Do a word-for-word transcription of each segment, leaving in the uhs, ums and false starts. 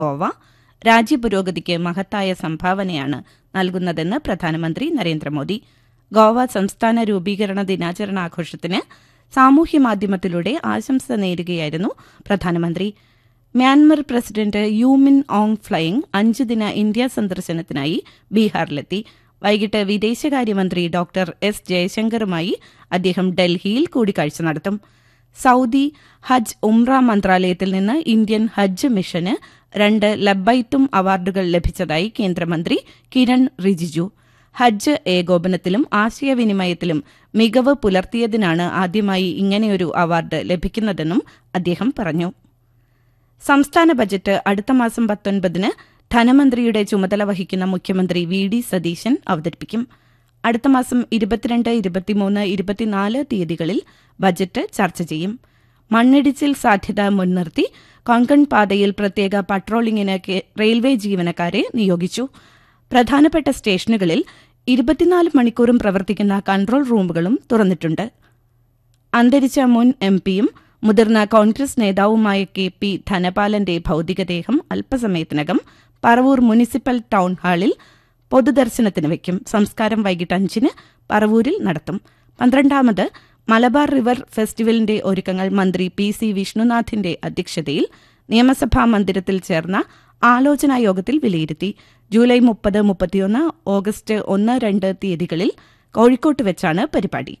ഗോവ രാജ്യപുരോഗതിക്ക് മഹത്തായ സംഭാവനയാണ് നൽകുന്നതെന്ന് പ്രധാനമന്ത്രി നരേന്ദ്രമോദി. ഗോവ സംസ്ഥാന രൂപീകരണ ദിനാചരണാഘോഷത്തിന് സാമൂഹ്യമാധ്യമത്തിലൂടെ ആശംസ നേരുകയായിരുന്നു പ്രധാനമന്ത്രി. മ്യാൻമർ പ്രസിഡന്റ് യു മിൻ ഓങ് ഫ്ലൈങ് അഞ്ച് ദിന ഇന്ത്യ സന്ദർശനത്തിനായി ബീഹാറിലെത്തി. വൈകിട്ട് വിദേശകാര്യമന്ത്രി ഡോക്ടർ എസ് ജയശങ്കറുമായി അദ്ദേഹം ഡൽഹിയിൽ കൂടിക്കാഴ്ച നടത്തും. സൌദി ഹജ്ജ് ഉംറ മന്ത്രാലയത്തിൽ നിന്ന് ഇന്ത്യൻ ഹജ്ജ് മിഷന് രണ്ട് ലബ്ബൈത്തും അവാർഡുകൾ ലഭിച്ചതായി കേന്ദ്രമന്ത്രി കിരൺ റിജിജു. ഹജ്ജ് ഏകോപനത്തിലും ആശയവിനിമയത്തിലും മികവ് പുലർത്തിയതിനാണ് ആദ്യമായി ഇങ്ങനെയൊരു അവാർഡ് ലഭിക്കുന്നതെന്നും അദ്ദേഹം പറഞ്ഞു. സംസ്ഥാന ബജറ്റ് അടുത്ത മാസം പത്തൊൻപതിന് ധനമന്ത്രിയുടെ ചുമതല വഹിക്കുന്ന മുഖ്യമന്ത്രി വി ഡി സതീശൻ അവതരിപ്പിക്കും. അടുത്ത മാസം ഇരുപത്തിരണ്ട് ഇരുപത്തിമൂന്ന് ഇരുപത്തിനാല് തീയതികളിൽ ബജറ്റ് ചർച്ച ചെയ്യും. മണ്ണിടിച്ചിൽ സാധ്യത മുൻനിർത്തി കൊങ്കൺ പാതയിൽ പ്രത്യേക പട്രോളിംഗിന് റെയിൽവേ ജീവനക്കാരെ നിയോഗിച്ചു. പ്രധാനപ്പെട്ട സ്റ്റേഷനുകളിൽ ഇരുപത്തിനാല് മണിക്കൂറും പ്രവർത്തിക്കുന്ന കൺട്രോൾ റൂമുകളും തുറന്നിട്ടുണ്ട്. അന്തരിച്ച മുൻ എം പിയും മുതിർന്ന കോൺഗ്രസ് നേതാവുമായ കെ പി ധനപാലന്റെ ഭൌതികദേഹം അല്പസമയത്തിനകം പറവൂർ മുനിസിപ്പൽ ടൌൺ ഹാളിൽ പൊതുദർശനത്തിന് വയ്ക്കും. സംസ്കാരം വൈകിട്ട് അഞ്ചിന് പറവൂരിൽ നടത്തും. പന്ത്രണ്ടാമത് മലബാർ റിവർ ഫെസ്റ്റിവലിന്റെ ഒരുക്കങ്ങൾ മന്ത്രി പി സി വിഷ്ണുനാഥിന്റെ അധ്യക്ഷതയിൽ നിയമസഭാ മന്ദിരത്തിൽ ചേർന്ന ആലോചനാ യോഗത്തിൽ വിലയിരുത്തി. ജൂലൈ മുപ്പത് മുപ്പത്തിയൊന്ന് ഓഗസ്റ്റ് ഒന്ന് രണ്ട് തീയതികളിൽ കോഴിക്കോട്ട് വെച്ചാണ് പരിപാടി.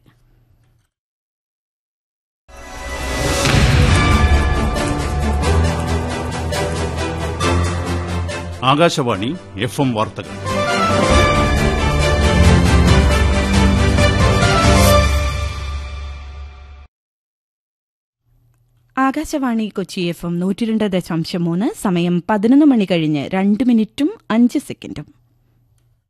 ആകാശവാണി എഫ് എം വാർത്തകൾ. ആകാശവാണി കൊച്ചി എഫ് എം നൂറ്റിരണ്ട് ദശാംശം മൂന്ന്. സമയം പതിനൊന്ന് മണി കഴിഞ്ഞ് രണ്ട് മിനിറ്റും അഞ്ച് സെക്കൻഡും.